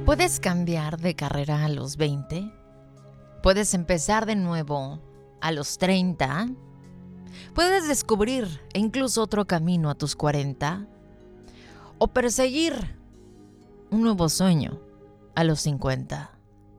Puedes cambiar de carrera a los 20. Puedes empezar de nuevo a los 30. Puedes descubrir incluso otro camino a tus 40. O perseguir un nuevo sueño a los 50.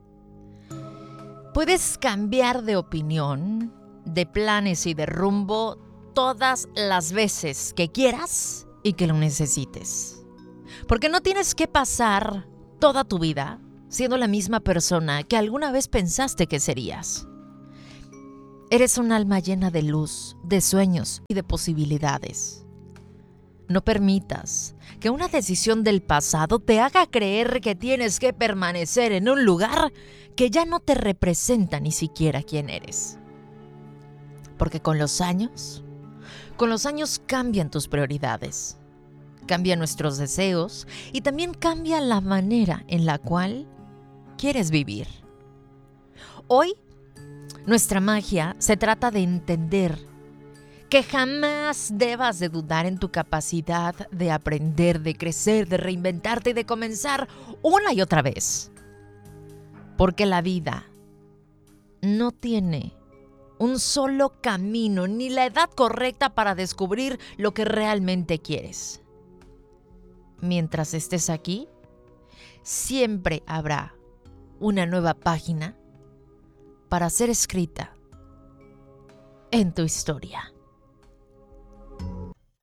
Puedes cambiar de opinión, de planes y de rumbo todas las veces que quieras y que lo necesites. Porque no tienes que pasar toda tu vida siendo la misma persona que alguna vez pensaste que serías. Eres un alma llena de luz, de sueños y de posibilidades. No permitas que una decisión del pasado te haga creer que tienes que permanecer en un lugar que ya no te representa ni siquiera quién eres. Porque con los años cambian tus prioridades, cambian nuestros deseos y también cambia la manera en la cual quieres vivir. Hoy, nuestra magia se trata de entender que jamás debas de dudar en tu capacidad de aprender, de crecer, de reinventarte y de comenzar una y otra vez. Porque la vida no tiene un solo camino ni la edad correcta para descubrir lo que realmente quieres. Mientras estés aquí, siempre habrá una nueva página para ser escrita en tu historia.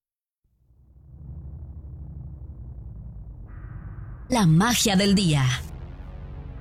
La magia del día.